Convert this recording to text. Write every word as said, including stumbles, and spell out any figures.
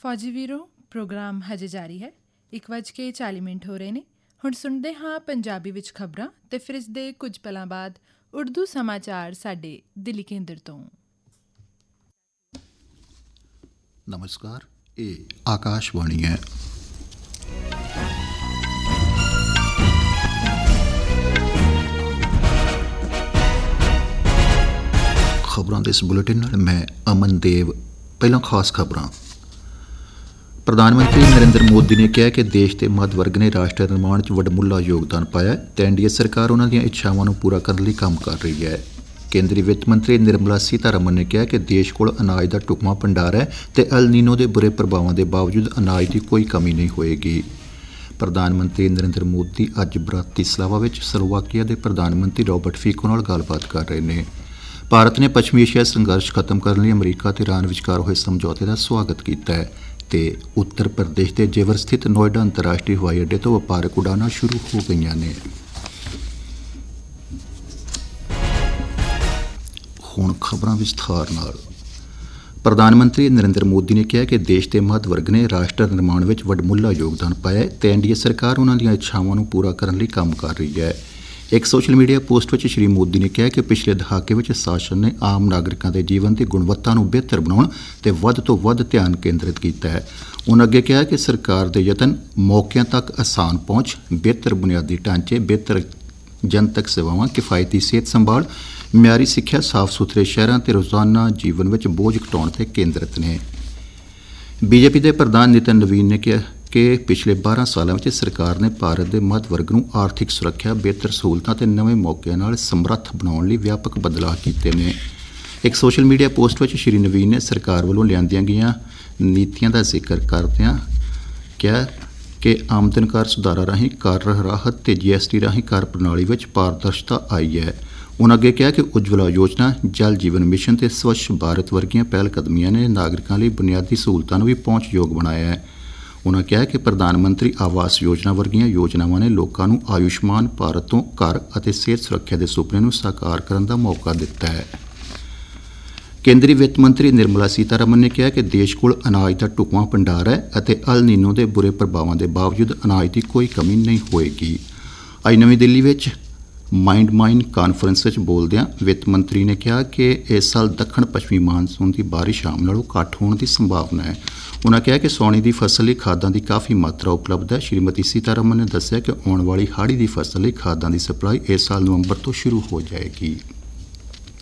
ਫੌਜੀ ਵੀਰੋ, ਪ੍ਰੋਗਰਾਮ ਹਜੇ ਜਾਰੀ ਹੈ। ਇੱਕ ਵੱਜ ਕੇ ਚਾਲੀ ਮਿੰਟ ਹੋ ਰਹੇ ਨੇ। ਹੁਣ ਸੁਣਦੇ ਹਾਂ ਪੰਜਾਬੀ ਵਿੱਚ ਖਬਰਾਂ ਅਤੇ ਫਿਰ ਇਸ ਦੇ ਕੁਝ ਪਲਾਂ ਬਾਅਦ ਉਰਦੂ ਸਮਾਚਾਰ ਸਾਡੇ ਦਿੱਲੀ ਕੇਂਦਰ ਤੋਂ। ਨਮਸਕਾਰ, ਇਹ ਆਕਾਸ਼ਵਾਣੀ ਹੈ। ਖਬਰਾਂ ਦੇ ਇਸ ਬੁਲੇਟਿਨ ਨਾਲ ਮੈਂ ਅਮਨ ਦੇਵ। ਪਹਿਲਾਂ ਖਾਸ ਖਬਰਾਂ। ਪ੍ਰਧਾਨ ਮੰਤਰੀ ਨਰਿੰਦਰ ਮੋਦੀ ਨੇ ਕਿਹਾ ਕਿ ਦੇਸ਼ ਦੇ ਮੱਧ ਵਰਗ ਨੇ ਰਾਸ਼ਟਰ ਨਿਰਮਾਣ 'ਚ ਵਡਮੁੱਲਾ ਯੋਗਦਾਨ ਪਾਇਆ ਤੇ ਐਨ ਡੀ ਏ ਸਰਕਾਰ ਉਹਨਾਂ ਦੀਆਂ ਇੱਛਾਵਾਂ ਨੂੰ ਪੂਰਾ ਕਰਨ ਲਈ ਕੰਮ ਕਰ ਰਹੀ ਹੈ। ਕੇਂਦਰੀ ਵਿੱਤ ਮੰਤਰੀ ਨਿਰਮਲਾ ਸੀਤਾਰਮਨ ਨੇ ਕਿਹਾ ਕਿ ਦੇਸ਼ ਕੋਲ ਅਨਾਜ ਦਾ ਢੁਕਵਾਂ ਭੰਡਾਰ ਹੈ ਤੇ ਅਲ ਨੀਨੋ ਦੇ ਬੁਰੇ ਪ੍ਰਭਾਵਾਂ ਦੇ ਬਾਵਜੂਦ ਅਨਾਜ ਦੀ ਕੋਈ ਕਮੀ ਨਹੀਂ ਹੋਏਗੀ। ਪ੍ਰਧਾਨ ਮੰਤਰੀ ਨਰਿੰਦਰ ਮੋਦੀ ਅੱਜ ਬ੍ਰਾਤਿਸਲਾਵਾ ਵਿੱਚ ਸਲੋਵਾਕੀਆ ਦੇ ਪ੍ਰਧਾਨ ਮੰਤਰੀ ਰੋਬਰਟ ਫੀਕੋ ਨਾਲ ਗੱਲਬਾਤ ਕਰ ਰਹੇ ਨੇ। ਭਾਰਤ ਨੇ ਪੱਛਮੀ ਏਸ਼ੀਆ ਸੰਘਰਸ਼ ਖਤਮ ਕਰਨ ਲਈ ਅਮਰੀਕਾ ਤੇ ਇਰਾਨ ਵਿਚਕਾਰ ਹੋਏ ਸਮਝੌਤੇ ਦਾ ਸੁਆਗਤ ਕੀਤਾ ਹੈ ਤੇ ਉੱਤਰ ਪ੍ਰਦੇਸ਼ ਦੇ ਜੇਵਰ ਸਥਿਤ ਨੋਇਡਾ ਅੰਤਰਰਾਸ਼ਟਰੀ ਹਵਾਈ ਅੱਡੇ ਤੋਂ ਵਪਾਰਕ ਉਡਾਣਾਂ ਸ਼ੁਰੂ ਹੋ ਗਈਆਂ ਨੇ। ਹੁਣ ਖਬਰਾਂ ਵਿਸਥਾਰ ਨਾਲ। ਪ੍ਰਧਾਨ ਮੰਤਰੀ ਨਰਿੰਦਰ ਮੋਦੀ ਨੇ ਕਿਹਾ ਕਿ ਦੇਸ਼ ਦੇ ਮੱਧ ਵਰਗ ਨੇ ਰਾਸ਼ਟਰ ਨਿਰਮਾਣ ਵਿੱਚ ਵਡਮੁੱਲਾ ਯੋਗਦਾਨ ਪਾਇਆ ਤੇ ਐਨ ਡੀ ਏ ਸਰਕਾਰ ਉਹਨਾਂ ਦੀਆਂ ਇੱਛਾਵਾਂ ਨੂੰ ਪੂਰਾ ਕਰਨ ਲਈ ਕੰਮ ਕਰ ਰਹੀ ਹੈ। ਇੱਕ ਸੋਸ਼ਲ ਮੀਡੀਆ ਪੋਸਟ ਵਿੱਚ ਸ਼੍ਰੀ ਮੋਦੀ ਨੇ ਕਿਹਾ ਕਿ ਪਿਛਲੇ ਦਹਾਕੇ ਵਿੱਚ ਸ਼ਾਸਨ ਨੇ ਆਮ ਨਾਗਰਿਕਾਂ ਦੇ ਜੀਵਨ ਦੀ ਗੁਣਵੱਤਾ ਨੂੰ ਬਿਹਤਰ ਬਣਾਉਣ ਤੇ ਵੱਧ ਤੋਂ ਵੱਧ ਧਿਆਨ ਕੇਂਦਰਿਤ ਕੀਤਾ ਹੈ। ਉਨ੍ਹਾਂ ਅੱਗੇ ਕਿਹਾ ਕਿ ਸਰਕਾਰ ਦੇ ਯਤਨ ਮੌਕਿਆਂ ਤੱਕ ਆਸਾਨ ਪਹੁੰਚ, ਬਿਹਤਰ ਬੁਨਿਆਦੀ ਢਾਂਚੇ, ਬਿਹਤਰ ਜਨਤਕ ਸੇਵਾਵਾਂ, ਕਿਫਾਇਤੀ ਸਿਹਤ ਸੰਭਾਲ, ਮਿਆਰੀ ਸਿੱਖਿਆ, ਸਾਫ਼ ਸੁਥਰੇ ਸ਼ਹਿਰਾਂ ਤੇ ਰੋਜ਼ਾਨਾ ਜੀਵਨ ਵਿੱਚ ਬੋਝ ਘਟਾਉਣ ਤੇ ਕੇਂਦਰਿਤ ਨੇ। ਬੀ ਜੇ ਪੀ ਦੇ ਪ੍ਰਧਾਨ ਨਿਤਿਨ ਨਵੀਨ ਨੇ ਕਿਹਾ ਕਿ ਪਿਛਲੇ ਬਾਰਾਂ ਸਾਲਾਂ ਵਿੱਚ ਸਰਕਾਰ ਨੇ ਭਾਰਤ ਦੇ ਮੱਧ ਵਰਗ ਨੂੰ ਆਰਥਿਕ ਸੁਰੱਖਿਆ, ਬਿਹਤਰ ਸਹੂਲਤਾਂ ਤੇ ਨਵੇਂ ਮੌਕਿਆਂ ਨਾਲ ਸਮਰੱਥ ਬਣਾਉਣ ਲਈ ਵਿਆਪਕ ਬਦਲਾਅ ਕੀਤੇ ਨੇ। ਇੱਕ ਸੋਸ਼ਲ ਮੀਡੀਆ ਪੋਸਟ ਵਿੱਚ ਸ਼੍ਰੀ ਨਵੀਨ ਨੇ ਸਰਕਾਰ ਵੱਲੋਂ ਲਿਆਂਦੀਆਂ ਗਈਆਂ ਨੀਤੀਆਂ ਦਾ ਜ਼ਿਕਰ ਕਰਦਿਆਂ ਕਿਹਾ ਕਿ ਆਮਦਨ ਕਰ ਸੁਧਾਰਾਂ ਰਾਹੀਂ ਕਰ ਰਾਹਤ ਤੇ ਜੀ ਐਸ ਟੀ ਰਾਹੀਂ ਕਰ ਪ੍ਰਣਾਲੀ ਵਿੱਚ ਪਾਰਦਰਸ਼ਤਾ ਆਈ ਹੈ। ਉਨ੍ਹਾਂ ਅੱਗੇ ਕਿਹਾ ਕਿ ਉਜਵਲਾ ਯੋਜਨਾ, ਜਲ ਜੀਵਨ ਮਿਸ਼ਨ ਤੇ ਸਵੱਛ ਭਾਰਤ ਵਰਗੀਆਂ ਪਹਿਲ ਕਦਮੀਆਂ ਨੇ ਨਾਗਰਿਕਾਂ ਲਈ ਬੁਨਿਆਦੀ ਸਹੂਲਤਾਂ ਨੂੰ ਵੀ ਪਹੁੰਚਯੋਗ ਬਣਾਇਆ ਹੈ। ਉਨ੍ਹਾਂ ਕਿਹਾ ਕਿ ਪ੍ਰਧਾਨ ਮੰਤਰੀ ਆਵਾਸ ਯੋਜਨਾ ਵਰਗੀਆਂ ਯੋਜਨਾਵਾਂ ਨੇ ਲੋਕਾਂ ਨੂੰ ਆਯੁਸ਼ਮਾਨ ਭਾਰਤ ਤੋਂ ਘਰ ਅਤੇ ਸਿਹਤ ਸੁਰੱਖਿਆ ਦੇ ਸੁਪਨੇ ਨੂੰ ਸਾਕਾਰ ਕਰਨ ਦਾ ਮੌਕਾ ਦਿੱਤਾ ਹੈ। ਕੇਂਦਰੀ ਵਿੱਤ ਮੰਤਰੀ ਨਿਰਮਲਾ ਸੀਤਾਰਮਨ ਨੇ ਕਿਹਾ ਕਿ ਦੇਸ਼ ਕੋਲ ਅਨਾਜ ਦਾ ਢੁਕਵਾਂ ਭੰਡਾਰ ਹੈ ਅਤੇ ਅਲ ਨੀਨੋ ਦੇ ਬੁਰੇ ਪ੍ਰਭਾਵਾਂ ਦੇ ਬਾਵਜੂਦ ਅਨਾਜ ਦੀ ਕੋਈ ਕਮੀ ਨਹੀਂ ਹੋਏਗੀ। ਅੱਜ ਨਵੀਂ ਦਿੱਲੀ ਵਿੱਚ ਮਾਈਂਡ ਮਾਈਨ ਕਾਨਫਰੰਸ ਵਿੱਚ ਬੋਲਦਿਆਂ ਵਿੱਤ ਮੰਤਰੀ ਨੇ ਕਿਹਾ ਕਿ ਇਸ ਸਾਲ ਦੱਖਣ ਪੱਛਮੀ ਮਾਨਸੂਨ ਦੀ ਬਾਰਿਸ਼ ਆਮ ਨਾਲੋਂ ਘੱਟ ਹੋਣ ਦੀ ਸੰਭਾਵਨਾ ਹੈ। ਉਨ੍ਹਾਂ ਕਿਹਾ ਕਿ ਸਾਉਣੀ ਦੀ ਫਸਲ ਲਈ ਖਾਦਾਂ ਦੀ ਕਾਫੀ ਮਾਤਰਾ ਉਪਲਬਧ ਹੈ। ਸ਼੍ਰੀਮਤੀ ਸੀਤਾਰਮਨ ਨੇ ਦੱਸਿਆ ਕਿ ਆਉਣ ਵਾਲੀ ਹਾੜੀ ਦੀ ਫਸਲ ਲਈ ਖਾਦਾਂ ਦੀ ਸਪਲਾਈ ਇਸ ਸਾਲ ਨਵੰਬਰ ਤੋਂ ਸ਼ੁਰੂ ਹੋ ਜਾਏਗੀ।